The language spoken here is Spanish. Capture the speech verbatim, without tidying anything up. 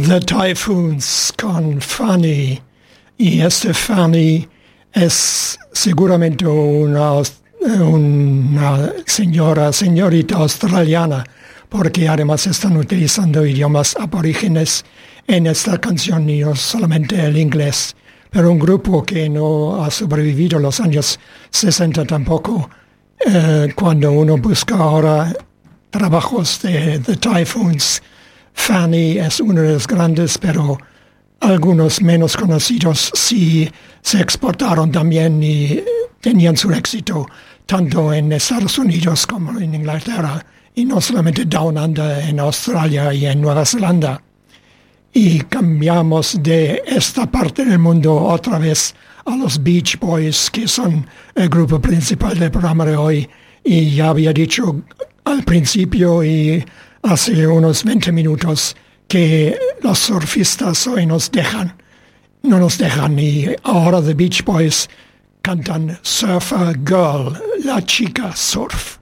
The Typhoons con Fanny. Y este Fanny es seguramente una, una señora, señorita australiana, porque además están utilizando idiomas aborígenes en esta canción y no solamente el inglés. Pero un grupo que no ha sobrevivido los años sesenta tampoco. Eh, cuando uno busca ahora trabajos de The Typhoons, Fanny es uno de los grandes, pero algunos menos conocidos sí se exportaron también y tenían su éxito tanto en Estados Unidos como en Inglaterra, y no solamente Down Under en Australia y en Nueva Zelanda. Y cambiamos de esta parte del mundo otra vez a los Beach Boys, que son el grupo principal del programa de hoy. Y ya había dicho al principio y hace unos veinte minutos que los surfistas hoy nos dejan, no nos dejan, y ahora The Beach Boys cantan Surfer Girl, la chica surf.